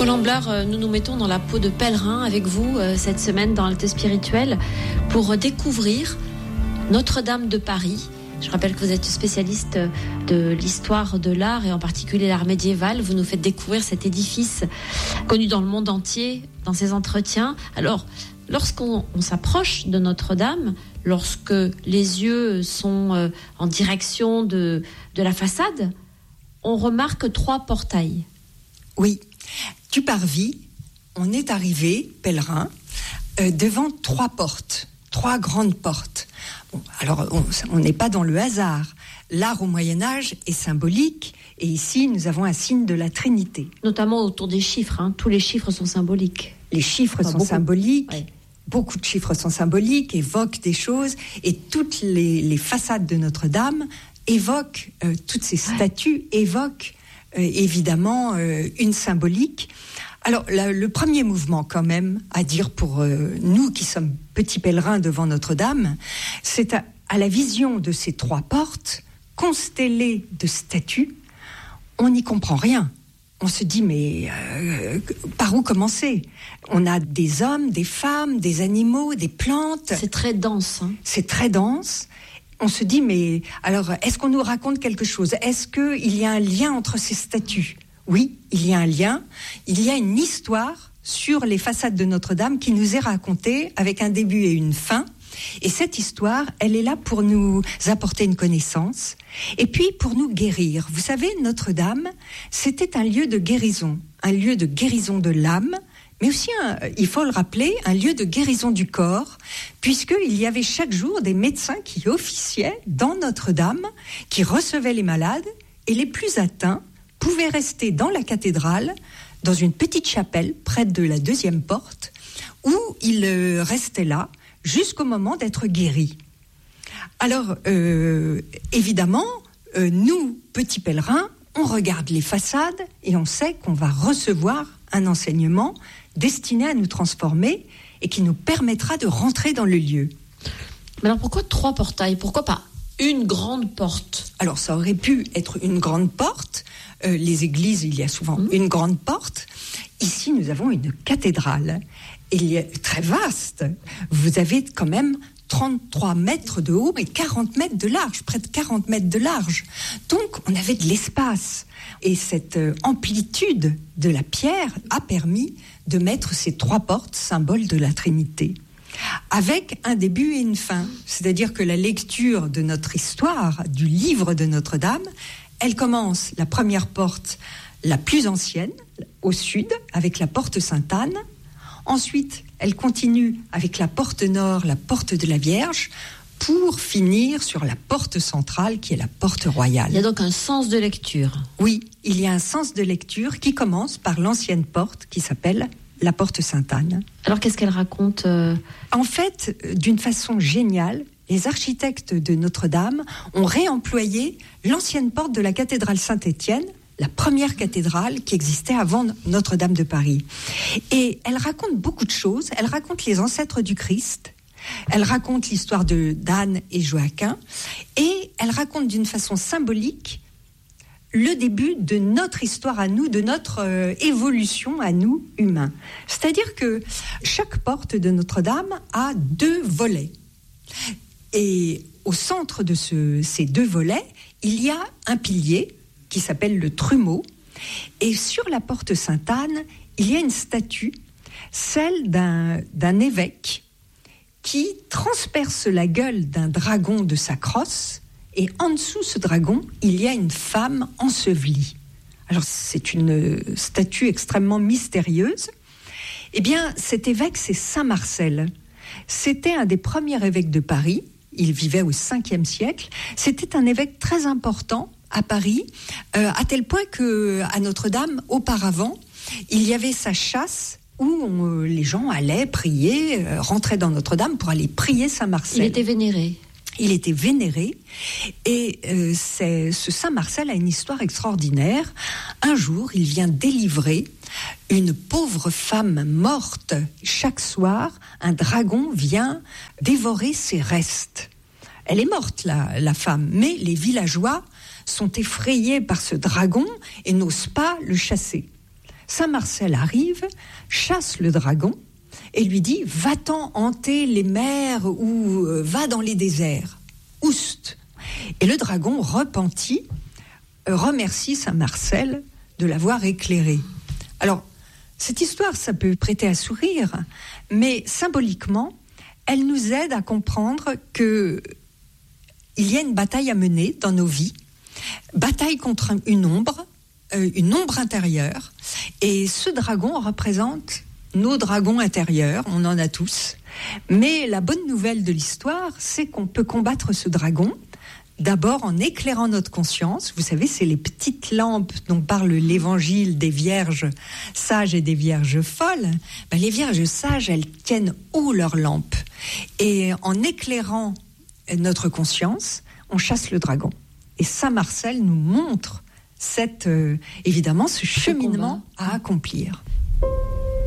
Colomblard, nous nous mettons dans la peau de pèlerin avec vous cette semaine dans Halte Spirituelle pour découvrir Notre-Dame de Paris. Je rappelle que vous êtes spécialiste de l'histoire de l'art et en particulier l'art médiéval. Vous nous faites découvrir cet édifice connu dans le monde entier dans ces entretiens. Alors, lorsqu'on s'approche de Notre-Dame, lorsque les yeux sont en direction de la façade, on remarque 3 portails. Oui, du parvis, on est arrivé, pèlerin, devant 3 portes, 3 grandes portes. Bon, alors, on n'est pas dans le hasard. L'art au Moyen-Âge est symbolique, et ici, nous avons un signe de la Trinité. Notamment autour des chiffres, hein. Tous les chiffres sont symboliques. Les chiffres sont symboliques. Ouais. Beaucoup de chiffres sont symboliques, évoquent des choses, et toutes les façades de Notre-Dame évoquent, toutes ces statues évoquent évidemment une symbolique. Alors le premier mouvement quand même à dire pour nous qui sommes petits pèlerins devant Notre-Dame, c'est à la vision de ces 3 portes constellées de statues, on n'y comprend rien. On se dit mais par où commencer ? On a des hommes, des femmes, des animaux, des plantes. C'est très dense. Hein. C'est très dense. On se dit, mais alors, est-ce qu'on nous raconte quelque chose ? Est-ce qu'il y a un lien entre ces statues ? Oui, il y a un lien. Il y a une histoire sur les façades de Notre-Dame qui nous est racontée avec un début et une fin. Et cette histoire, elle est là pour nous apporter une connaissance et puis pour nous guérir. Vous savez, Notre-Dame, c'était un lieu de guérison de l'âme, mais aussi, il faut le rappeler, un lieu de guérison du corps, puisqu'il y avait chaque jour des médecins qui officiaient dans Notre-Dame, qui recevaient les malades, et les plus atteints pouvaient rester dans la cathédrale, dans une petite chapelle près de la 2e porte, où ils restaient là jusqu'au moment d'être guéris. Alors, évidemment, nous, petits pèlerins, on regarde les façades et on sait qu'on va recevoir un enseignement destiné à nous transformer et qui nous permettra de rentrer dans le lieu. Mais alors pourquoi 3 portails ? Pourquoi pas une grande porte ? Alors ça aurait pu être une grande porte. Les églises, il y a souvent une grande porte. Ici, nous avons une cathédrale. Elle est très vaste. Vous avez quand même 33 mètres de haut et 40 mètres de large, près de 40 mètres de large. Donc, on avait de l'espace. Et cette amplitude de la pierre a permis de mettre ces 3 portes, symboles de la Trinité, avec un début et une fin. C'est-à-dire que la lecture de notre histoire, du livre de Notre-Dame, elle commence, la première porte, la plus ancienne, au sud, avec la porte Sainte-Anne. Ensuite, elle continue avec la porte nord, la porte de la Vierge, pour finir sur la porte centrale qui est la porte royale. Il y a donc un sens de lecture. Oui, il y a un sens de lecture qui commence par l'ancienne porte qui s'appelle la porte Sainte-Anne. Alors qu'est-ce qu'elle raconte ? En fait, d'une façon géniale, les architectes de Notre-Dame ont réemployé l'ancienne porte de la cathédrale Saint-Étienne, la première cathédrale qui existait avant Notre-Dame de Paris. Et elle raconte beaucoup de choses. Elle raconte les ancêtres du Christ. Elle raconte l'histoire d'Anne et Joachim. Et elle raconte d'une façon symbolique le début de notre histoire à nous, de notre évolution à nous, humains. C'est-à-dire que chaque porte de Notre-Dame a 2 volets. Et au centre de ces 2 volets, il y a un pilier qui s'appelle le trumeau. Et sur la porte Sainte-Anne, il y a une statue, celle d'un évêque qui transperce la gueule d'un dragon de sa crosse. Et en dessous ce dragon, il y a une femme ensevelie. Alors c'est une statue extrêmement mystérieuse. Eh bien, cet évêque, c'est Saint Marcel. C'était un des premiers évêques de Paris. Il vivait au 5e siècle. C'était un évêque très important à Paris, à tel point qu'à Notre-Dame, auparavant, il y avait sa chasse où les gens allaient prier, rentraient dans Notre-Dame pour aller prier Saint Marcel. Il était vénéré. Il était vénéré et ce Saint Marcel a une histoire extraordinaire. Un jour, il vient délivrer une pauvre femme morte. Chaque soir, un dragon vient dévorer ses restes. Elle est morte, la femme, mais les villageois sont effrayés par ce dragon et n'osent pas le chasser. Saint Marcel arrive, chasse le dragon et lui dit « Va-t'en hanter les mers ou va dans les déserts. Oust !» Et le dragon, repenti, remercie Saint Marcel de l'avoir éclairé. Alors, cette histoire, ça peut prêter à sourire, mais symboliquement, elle nous aide à comprendre qu'il y a une bataille à mener dans nos vies, bataille contre une ombre intérieure, et ce dragon représente nos dragons intérieurs, on en a tous, mais la bonne nouvelle de l'histoire, c'est qu'on peut combattre ce dragon, d'abord en éclairant notre conscience. Vous savez, c'est les petites lampes dont parle l'évangile des vierges sages et des vierges folles. Les vierges sages, elles tiennent haut leurs lampes. Et en éclairant notre conscience, on chasse le dragon. Et Saint Marcel nous montre évidemment ce cheminement à accomplir.